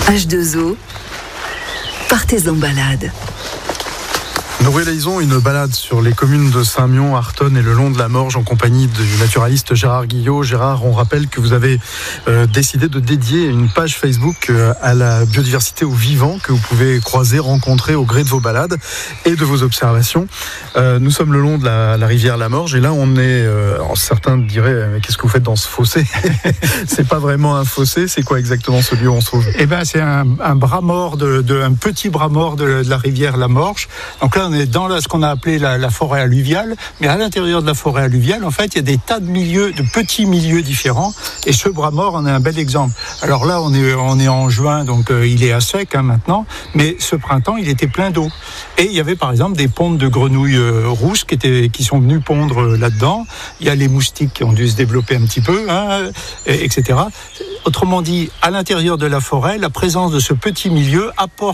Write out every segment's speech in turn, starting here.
H2O, partez en balade. Nous réalisons une balade sur les communes de Saint-Mion, Artonne et le long de la Morge en compagnie du naturaliste Gérard Guillot. Gérard, on rappelle que vous avez décidé de dédier une page Facebook à la biodiversité, au vivant, que vous pouvez croiser, rencontrer au gré de vos balades et de vos observations. Nous sommes le long de la rivière la Morge et là on est, certains diraient, mais qu'est-ce que vous faites dans ce fossé? C'est pas vraiment un fossé, c'est quoi exactement ce lieu où on se trouve? Eh ben, c'est un bras mort un petit bras mort de la rivière la Morge. Donc là, on est dans ce qu'on a appelé la forêt alluviale, mais à l'intérieur de la forêt alluviale, en fait, il y a des tas de petits milieux différents, et ce bras mort en est un bel exemple. Alors là, on est en juin, donc il est à sec maintenant, mais ce printemps, il était plein d'eau. Et il y avait par exemple des pontes de grenouilles rousses qui sont venues pondre là-dedans. Il y a les moustiques qui ont dû se développer un petit peu, etc. Autrement dit, à l'intérieur de la forêt, la présence de ce petit milieu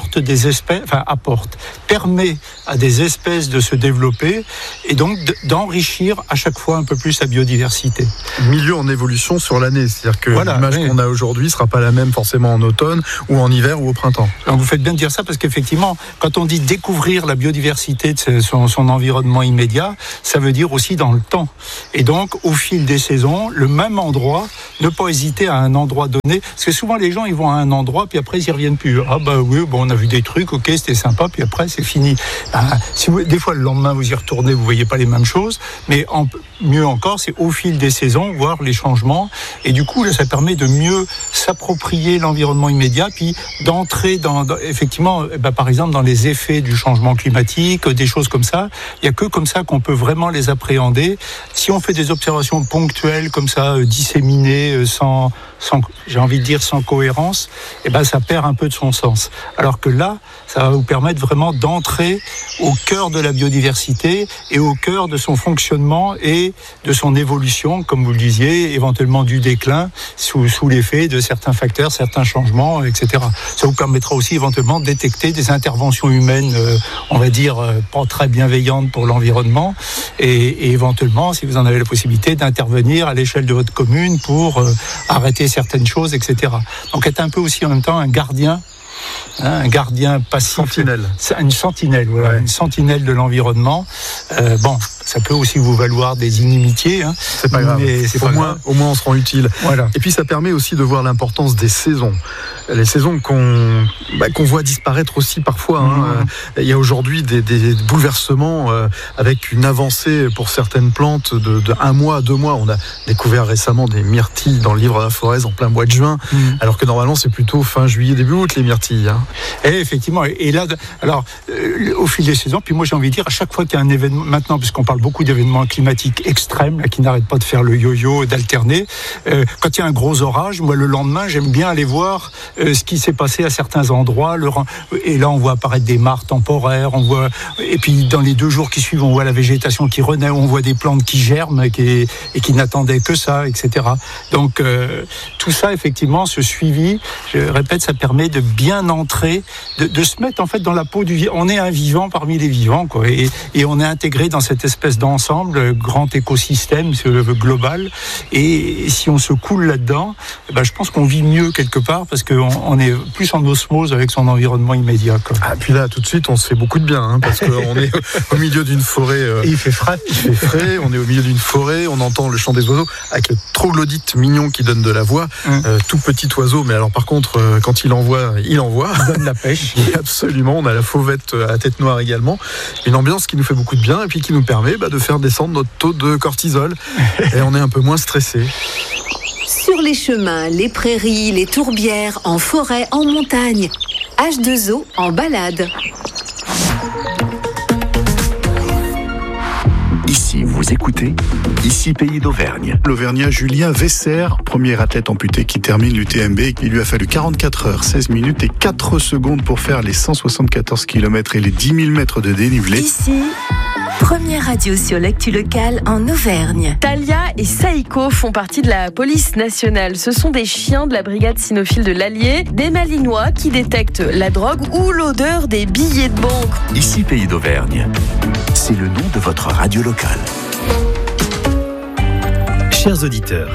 permet à des espèces de se développer et donc d'enrichir à chaque fois un peu plus la biodiversité. Milieu en évolution sur l'année, c'est-à-dire que l'image qu'on a aujourd'hui ne sera pas la même forcément en automne ou en hiver ou au printemps. Donc vous faites bien de dire ça parce qu'effectivement, quand on dit découvrir la biodiversité de son environnement immédiat, ça veut dire aussi dans le temps. Et donc, au fil des saisons, le même endroit, ne pas hésiter à un endroit donné, parce que souvent les gens ils vont à un endroit puis après ils n'y reviennent plus. Ah bah oui, bon, on a vu des trucs, ok, c'était sympa, puis après c'est fini. Des fois le lendemain vous y retournez, vous voyez pas les mêmes choses, mais mieux encore, c'est au fil des saisons voir les changements, et du coup là ça permet de mieux s'approprier l'environnement immédiat, puis d'entrer effectivement, par exemple dans les effets du changement climatique, des choses comme ça. Il y a que comme ça qu'on peut vraiment les appréhender. Si on fait des observations ponctuelles comme ça, disséminées, sans cohérence, ça perd un peu de son sens. Alors que là, ça va vous permettre vraiment d'entrer au cœur de la biodiversité et au cœur de son fonctionnement et de son évolution, comme vous le disiez, éventuellement du déclin sous l'effet de certains facteurs, certains changements, etc. Ça vous permettra aussi éventuellement de détecter des interventions humaines, on va dire, pas très bienveillantes pour l'environnement, et éventuellement, si vous en avez la possibilité, d'intervenir à l'échelle de votre commune pour arrêter certaines choses, etc. Donc être un peu aussi en même temps un gardien passif. Sentinelle. Une sentinelle, voilà, ouais. Une sentinelle de l'environnement. Ça peut aussi vous valoir des inimitiés. C'est pas grave. Mais au moins on se rend utile. Voilà. Et puis ça permet aussi de voir l'importance des saisons. Les saisons qu'on voit disparaître aussi parfois. Il y a aujourd'hui des bouleversements avec une avancée pour certaines plantes de 1 mois à 2 mois. On a découvert récemment des myrtilles dans le livre de la Forez en plein mois de juin, alors que normalement c'est plutôt fin juillet, début août les myrtilles. Et effectivement. Et là, alors au fil des saisons, puis moi j'ai envie de dire, à chaque fois qu'il y a un événement, maintenant puisqu'on parle beaucoup d'événements climatiques extrêmes là, qui n'arrêtent pas de faire le yo-yo, d'alterner, quand il y a un gros orage, moi le lendemain j'aime bien aller voir ce qui s'est passé à certains endroits, et là on voit apparaître des mares temporaires, et puis dans les 2 jours qui suivent on voit la végétation qui renaît, on voit des plantes qui germent et qui n'attendaient que ça, etc. Donc tout ça effectivement, ce suivi, je répète, ça permet de bien entrer, de se mettre en fait dans la peau du vivant. On est un vivant parmi les vivants, quoi, et on est intégré dans cette espèce d'ensemble, grand écosystème global, et si on se coule là-dedans, je pense qu'on vit mieux quelque part parce qu'on est plus en osmose avec son environnement immédiat, quoi. Puis là tout de suite on se fait beaucoup de bien, parce qu'on est au milieu d'une forêt, et il fait frais, on est au milieu d'une forêt, on entend le chant des oiseaux avec le troglodyte mignon qui donne de la voix, tout petit oiseau, mais alors par contre quand il envoie il donne la pêche. Absolument, on a la fauvette à tête noire également, une ambiance qui nous fait beaucoup de bien et puis qui nous permet de faire descendre notre taux de cortisol et on est un peu moins stressé. Sur les chemins, les prairies, les tourbières, en forêt, en montagne. H2O en balade. Ici, vous écoutez, ici Pays d'Auvergne. L'Auvergnat Julien Vesser, premier athlète amputé qui termine l'UTMB. Il lui a fallu 44 heures, 16 minutes et 4 secondes pour faire les 174 km et les 10 000 mètres de dénivelé. Ici, première radio sur l'actu locale en Auvergne. Talia et Saïko font partie de la police nationale. Ce sont des chiens de la brigade cynophile de l'Allier, des Malinois qui détectent la drogue ou l'odeur des billets de banque. Ici Pays d'Auvergne, c'est le nom de votre radio locale. Chers auditeurs, vous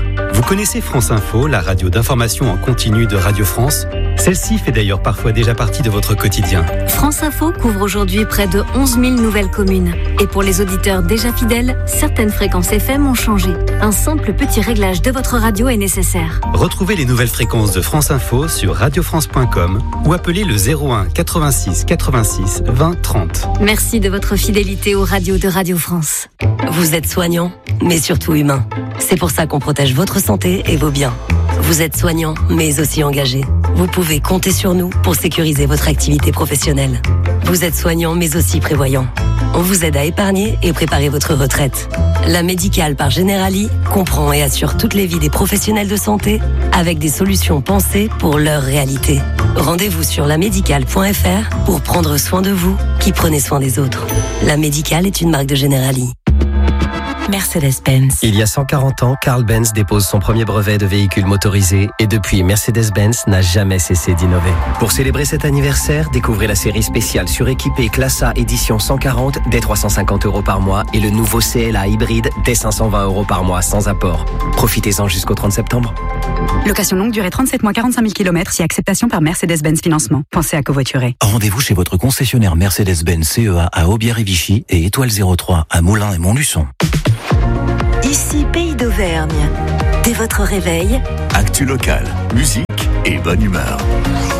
connaissez France Info, la radio d'information en continu de Radio France? Celle-ci fait d'ailleurs parfois déjà partie de votre quotidien. France Info couvre aujourd'hui près de 11 000 nouvelles communes. Et pour les auditeurs déjà fidèles, certaines fréquences FM ont changé. Un simple petit réglage de votre radio est nécessaire. Retrouvez les nouvelles fréquences de France Info sur radiofrance.com ou appelez le 01 86 86 20 30. Merci de votre fidélité aux radios de Radio France. Vous êtes soignant, mais surtout humain. C'est pour ça qu'on protège votre santé et vos biens. Vous êtes soignant, mais aussi engagé. Vous pouvez compter sur nous pour sécuriser votre activité professionnelle. Vous êtes soignant, mais aussi prévoyant. On vous aide à épargner et préparer votre retraite. La Médicale par Generali comprend et assure toutes les vies des professionnels de santé avec des solutions pensées pour leur réalité. Rendez-vous sur lamédicale.fr pour prendre soin de vous qui prenez soin des autres. La Médicale est une marque de Generali. Mercedes-Benz. Il y a 140 ans, Carl Benz dépose son premier brevet de véhicule motorisé et depuis, Mercedes-Benz n'a jamais cessé d'innover. Pour célébrer cet anniversaire, découvrez la série spéciale suréquipée Classe A édition 140 dès 350 € par mois et le nouveau CLA hybride dès 520 € par mois sans apport. Profitez-en jusqu'au 30 septembre. Location longue durée 37 mois 45 000 km si acceptation par Mercedes-Benz Financement. Pensez à covoiturer. Rendez-vous chez votre concessionnaire Mercedes-Benz CEA à Aubière et Vichy et Étoile 03 à Moulins et Montluçon. Ici, Pays d'Auvergne. Dès votre réveil, Actu locale, musique et bonne humeur.